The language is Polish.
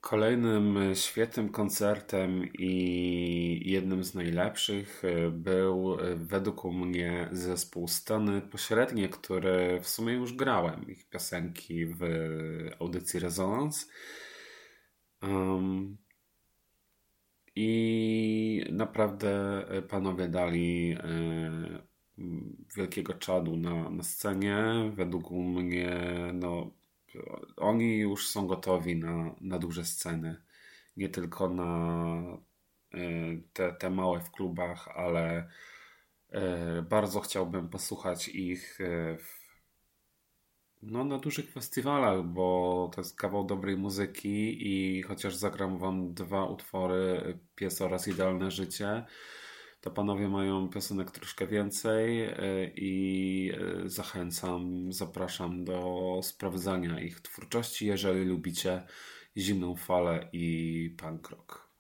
Kolejnym świetnym koncertem i jednym z najlepszych był według mnie zespół Stany Pośrednie, który w sumie już grałem ich piosenki w audycji Rezonans. Um, I naprawdę panowie dali wielkiego czadu na scenie. Według mnie no, oni już są gotowi na duże sceny. Nie tylko na te małe w klubach, ale bardzo chciałbym posłuchać ich na dużych festiwalach, bo to jest kawał dobrej muzyki i chociaż zagram wam dwa utwory, Pies oraz Idealne Życie, to panowie mają piosenek troszkę więcej i zachęcam, zapraszam do sprawdzania ich twórczości, jeżeli lubicie zimną falę i punk rock.